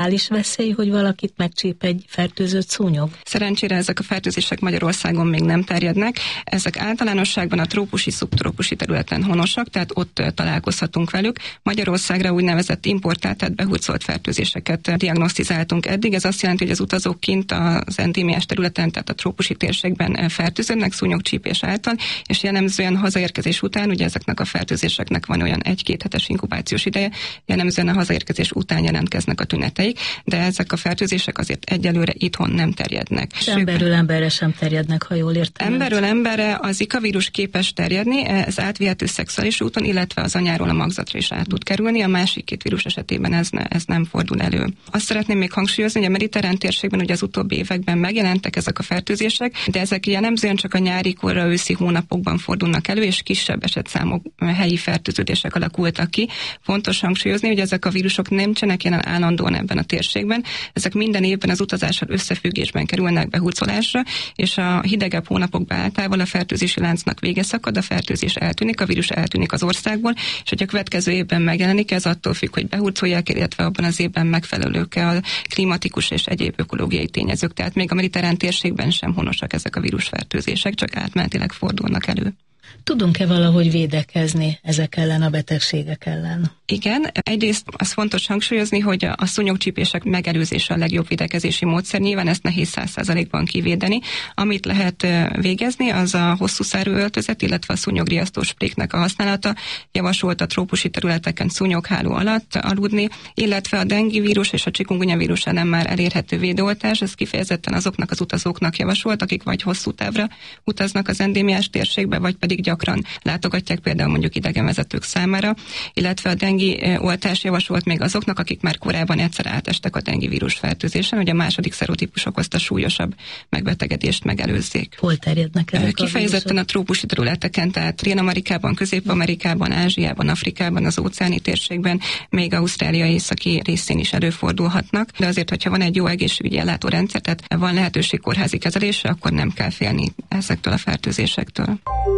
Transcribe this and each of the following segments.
reális veszély, hogy valakit megcsíp egy fertőzött szúnyog? Szerencsére ezek a fertőzések Magyarországon még nem terjednek. Ezek általánosságban a trópusi, szubtrópusi területen honosak, tehát ott találkozhatunk velük. Magyarországra úgynevezett importált, tehát behurcolt fertőzéseket diagnosztizáltunk eddig. Ez azt jelenti, hogy az utazók kint az endémiás területen, tehát a trópusi térségben fertőződnek szúnyogcsípés által, és jellemzően hazaérkezés után, ugye ezeknek a fertőzéseknek van olyan 1-2 hetes inkubációs ideje, jellemzően a hazaérkezés után jelentkeznek a tüneteik, de ezek a fertőzések azért egyelőre itthon nem terjednek. Emberről emberre sem terjednek, ha jól értem. Emberről emberre az Zika vírus képes terjedni, ez átvihető szexuális úton, illetve az anyáról a magzatra is át tud kerülni, a másik 2 vírus esetében ez nem fordul elő. Azt szeretném még hangsúlyozni, hogy a mediterrán térségben ugye az utóbbi években megjelentek ezek a fertőzések, de ezek jellemzően csak a nyári korra, őszi hónapokban fordulnak elő, és kisebb esetszámok helyi fertőződések alakultak ki. Fontos hangsúlyozni, hogy ezek a vírusok nincsenek jelen állandóan ebben a térségben, ezek minden évben az utazással összefüggésben kerülnek behurcolásra, és a hidegebb hónapokban általában a fertőzési láncnak vége szakad, a fertőzés eltűnik, a vírus eltűnik az országból, és hogy a következő évben megjelenik, ez attól függ, hogy behurcolják, illetve abban az évben megfelelők-e a klimatikus és egyéb ökológiai tényezők. Tehát még a mediterrán térségben sem honosak ezek a vírusfertőzések, csak átmenetileg fordulnak elő. Tudunk-e valahogy védekezni ezek ellen a betegségek ellen? Igen, egyrészt az fontos hangsúlyozni, hogy a szúnyogcsípések megelőzése a legjobb védekezési módszer. Nyilván ezt nehéz 100%-ban kivédeni. Amit lehet végezni, az a hosszú szárú öltözet, illetve a szúnyogriasztó spréknek a használata. Javasolt a trópusi területeken szúnyogháló alatt aludni, illetve a dengi vírus és a chikungunya vírus ellen már elérhető védőoltás. Ez kifejezetten azoknak az utazóknak javasolt, akik vagy hosszú távra utaznak az endémiás térségbe, vagy pedig gyakran látogatják, például mondjuk idegenvezetők számára, illetve a dengi oltás javasolt még azoknak, akik már korábban egyszer átestek a dengi vírus fertőzésen, hogy a második szerotípus okozta súlyosabb megbetegedést megelőzzék. Hol terjednek ezek kifejezetten a trópusi területeken, tehát Dél-Amerikában, Közép-Amerikában, Ázsiában, Afrikában, az óceáni térségben, még Ausztrália északi részén is előfordulhatnak, de azért, hogyha van egy jó egészségügyi ellátórendszer, tehát van lehetőség kórházi kezelésre, akkor nem kell félni ezektől a fertőzésektől.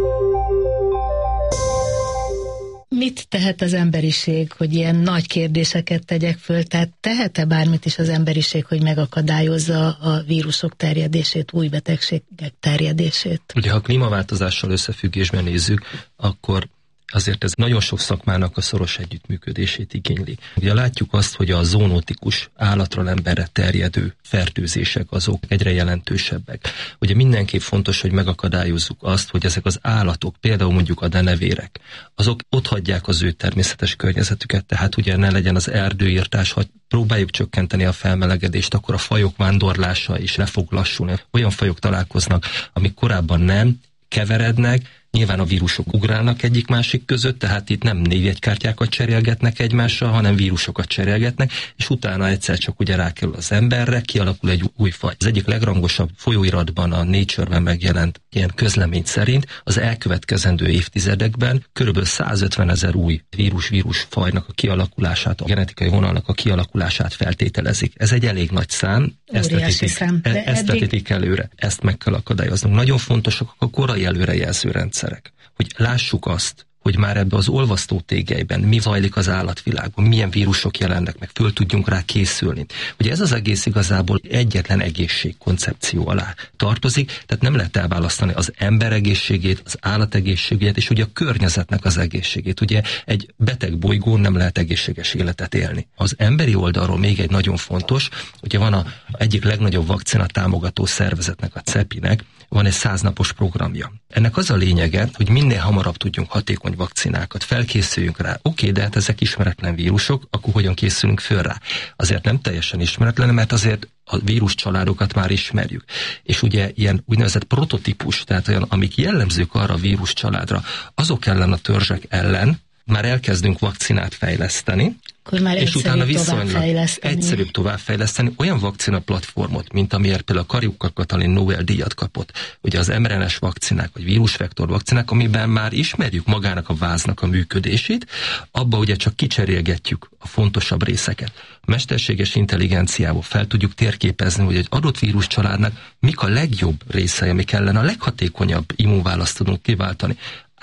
Mit tehet az emberiség, hogy ilyen nagy kérdéseket tegyek föl? Tehát tehet-e bármit is az emberiség, hogy megakadályozza a vírusok terjedését, új betegségek terjedését? Ugye, ha a klímaváltozással összefüggésben nézzük, akkor azért ez nagyon sok szakmának a szoros együttműködését igényli. Ugye látjuk azt, hogy a zoonotikus állatról emberre terjedő fertőzések azok egyre jelentősebbek. Ugye mindenképp fontos, hogy megakadályozzuk azt, hogy ezek az állatok, például mondjuk a denevérek, azok otthagyják az ő természetes környezetüket, tehát ugye ne legyen az erdőirtás, ha próbáljuk csökkenteni a felmelegedést, akkor a fajok vándorlása is le fog lassulni. Olyan fajok találkoznak, amik korábban nem keverednek, nyilván a vírusok ugrálnak egyik-másik között, tehát itt nem névjegykártyákat cserélgetnek egymással, hanem vírusokat cserélgetnek, és utána egyszer csak ugye rákerül az emberre, kialakul egy új faj. Az egyik legrangosabb folyóiratban, a Nature-ben megjelent ilyen közlemény szerint az elkövetkezendő évtizedekben körülbelül 150 000 új vírus fajnak a kialakulását, a genetikai vonalnak a kialakulását feltételezik. Ez egy elég nagy szám, ezt tetítik előre. Ezt meg kell akadályoznunk. Nagyon fontosak a korai előrejelző rendszerek, hogy lássuk azt, hogy már ebbe az olvasztó tégelyben mi zajlik az állatvilágban, milyen vírusok jelennek meg, föl tudjunk rá készülni. Ugye ez az egész igazából egyetlen egészségkoncepció alá tartozik, tehát nem lehet elválasztani az ember egészségét, az állat egészségét, és ugye a környezetnek az egészségét. Ugye egy beteg bolygón nem lehet egészséges életet élni. Az emberi oldalról még egy nagyon fontos, ugye van az egyik legnagyobb vakcina támogató szervezetnek, a CEPI-nek, van egy 100 napos programja. Ennek az a lényege, hogy minél hamarabb tudjunk hatékony vakcinákat, felkészüljünk rá. Oké, de hát ezek ismeretlen vírusok, akkor hogyan készülünk föl rá? Azért nem teljesen ismeretlen, mert azért a vírus családokat már ismerjük. És ugye ilyen úgynevezett prototípus, tehát olyan, amik jellemzők arra a vírus családra, azok ellen a törzsek ellen már elkezdünk vakcinát fejleszteni, akkor már és utána viszonylag egyszerűbb továbbfejleszteni olyan vakcina platformot, mint amiért például a Kariuka-Katalin Nobel-díjat kapott, ugye az mRNA-s vakcinák, vagy vírusvektor vakcinák, amiben már ismerjük magának a váznak a működését, abba ugye csak kicserélgetjük a fontosabb részeket. A mesterséges intelligenciával fel tudjuk térképezni, hogy egy adott víruscsaládnak mik a legjobb részei, amik ellen a leghatékonyabb immunválaszt tudunk kiváltani.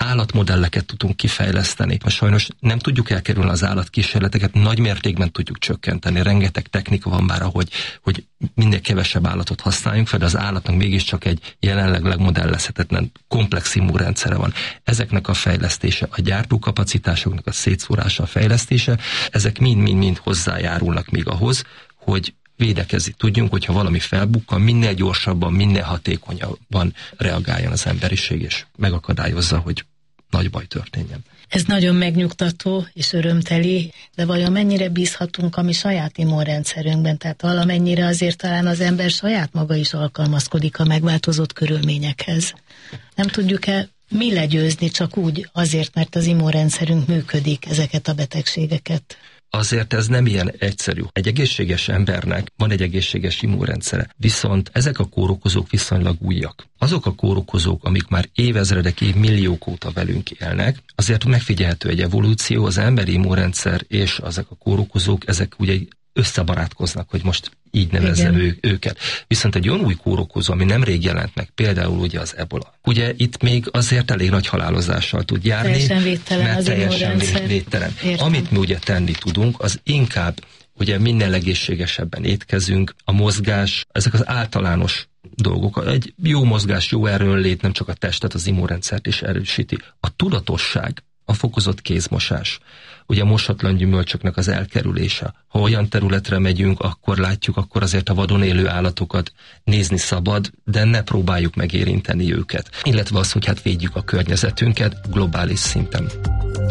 állatmodelleket tudunk kifejleszteni. Sajnos nem tudjuk elkerülni az állatkísérleteket, nagy mértékben tudjuk csökkenteni. Rengeteg technika van már, hogy minél kevesebb állatot használjunk fel, de az állatnak mégiscsak egy jelenleg legmodellezhetetlen komplex immunrendszere van. Ezeknek a fejlesztése, a gyártókapacitásoknak a szétszórása, a fejlesztése, ezek mind-mind hozzájárulnak még ahhoz, hogy védekezni tudjunk, hogyha valami felbukkan, minél gyorsabban, minél hatékonyabban reagáljon az emberiség, és megakadályozza, hogy nagy baj történjen. Ez nagyon megnyugtató és örömteli, de vajon mennyire bízhatunk a mi saját immunrendszerünkben? Tehát valamennyire azért talán az ember saját maga is alkalmazkodik a megváltozott körülményekhez. Nem tudjuk-e mi legyőzni csak úgy azért, mert az immunrendszerünk működik, ezeket a betegségeket? Azért ez nem ilyen egyszerű. Egy egészséges embernek van egy egészséges immunrendszere, viszont ezek a kórokozók viszonylag újak. Azok a kórokozók, amik már évezredek, évmilliók óta velünk élnek, azért megfigyelhető egy evolúció, az emberi immunrendszer és ezek a kórokozók, ezek ugye összebarátkoznak, hogy most így nevezzem őket. Viszont egy olyan új kórokozó, ami nemrég jelent meg, például ugye az ebola. Ugye itt még azért elég nagy halálozással tud járni. Teljesen védtelen az immunrendszer. Védtelen. Amit mi ugye tenni tudunk, az inkább ugye minél egészségesebben étkezünk, a mozgás, ezek az általános dolgok. Egy jó mozgás, jó erőnlét nem csak a testet, az immunrendszert is erősíti. A tudatosság, a fokozott kézmosás, ugye a mosatlan gyümölcsöknek az elkerülése. Ha olyan területre megyünk, akkor látjuk, akkor azért a vadon élő állatokat nézni szabad, de ne próbáljuk megérinteni őket. Illetve az, hogy hát védjük a környezetünket globális szinten.